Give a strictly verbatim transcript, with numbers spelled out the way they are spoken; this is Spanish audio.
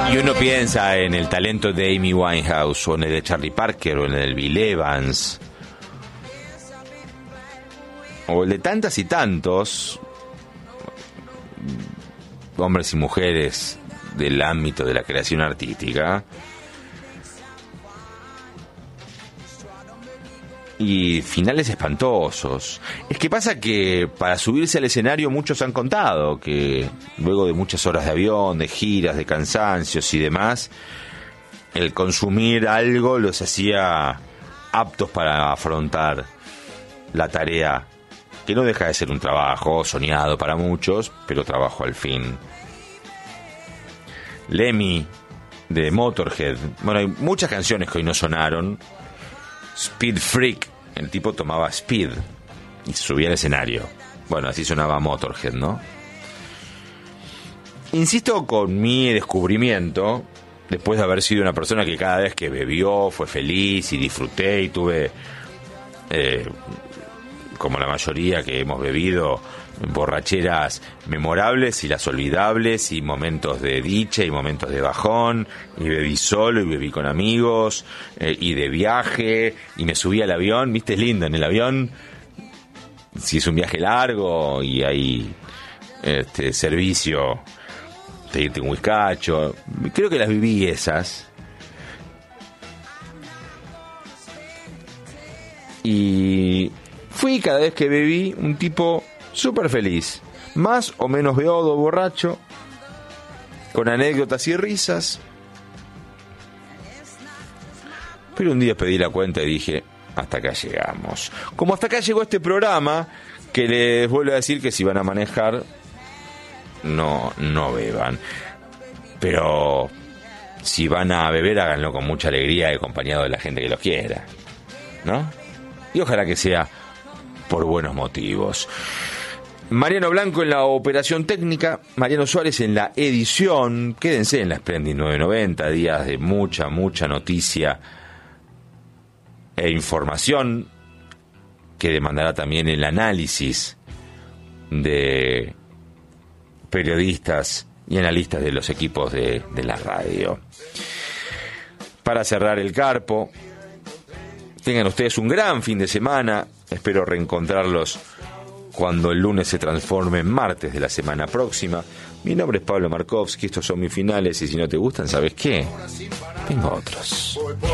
Y uno piensa en el talento de Amy Winehouse, o en el de Charlie Parker, o en el de Bill Evans, o el de tantas y tantos hombres y mujeres del ámbito de la creación artística, y finales espantosos. Es que pasa que para subirse al escenario muchos han contado que luego de muchas horas de avión, de giras, de cansancios y demás, el consumir algo los hacía aptos para afrontar la tarea, que no deja de ser un trabajo soñado para muchos, pero trabajo al fin. Lemmy de Motorhead, bueno, hay muchas canciones que hoy no sonaron. Speed Freak, el tipo tomaba speed y se subía al escenario. Bueno, así sonaba Motorhead, ¿no? Insisto con mi descubrimiento, después de haber sido una persona que cada vez que bebió fue feliz y disfruté y tuve, eh, como la mayoría que hemos bebido, borracheras memorables y las olvidables, y momentos de dicha y momentos de bajón, y bebí solo y bebí con amigos, eh, y de viaje, y me subí al avión. Viste, es lindo en el avión, si es un viaje largo y hay este servicio, pedirte un whiskacho. Creo que las viví esas, y fui, cada vez que bebí, un tipo súper feliz, más o menos beodo, borracho, con anécdotas y risas. Pero un día pedí la cuenta y dije, hasta acá llegamos. Como hasta acá llegó este programa, que les vuelvo a decir que si van a manejar, no, no beban. Pero si van a beber, háganlo con mucha alegría y acompañado de la gente que los quiera, ¿no? Y ojalá que sea por buenos motivos. Mariano Blanco en la operación técnica, Mariano Suárez en la edición. Quédense en la Splendid nueve noventa, días de mucha, mucha noticia e información que demandará también el análisis de periodistas y analistas de los equipos de, de la radio. Para cerrar el Carpo, tengan ustedes un gran fin de semana. Espero reencontrarlos cuando el lunes se transforme en martes de la semana próxima. Mi nombre es Pablo Markovsky, estos son mis finales, y si no te gustan, ¿sabes qué? Tengo otros.